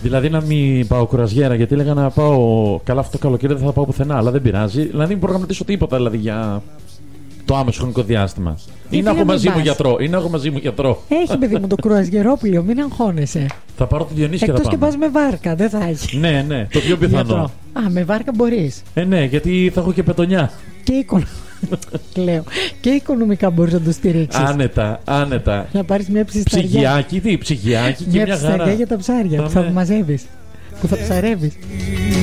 Δηλαδή να μην πάω κουραζιέρα, γιατί έλεγα να πάω. Καλά, αυτό το καλοκαίρι δεν θα πάω πουθενά, αλλά δεν πειράζει. Δηλαδή μην προγραμματίσω τίποτα δηλαδή, για το άμεσο χρονικό διάστημα. Ή να έχω μαζί μου γιατρό. Έχει, παιδί μου, το κρουαζιερόπλαιο, μην αγχώνεσαι. Θα πάρω τη Διονύση και θα Εκτός πάμε. και πας με βάρκα, δεν θα έχει. Ναι, το πιο πιθανό. Με βάρκα μπορείς. Ναι, γιατί θα έχω και πετονιά. Και οικονομικά μπορείς να το στηρίξεις. Άνετα. Να πάρεις μια ψυγιάκι. Ψυγιάκι και μια χαρά. Μια ψυγιά για τα ψάρια που θα μαζεύεις. Που θα ψαρεύεις.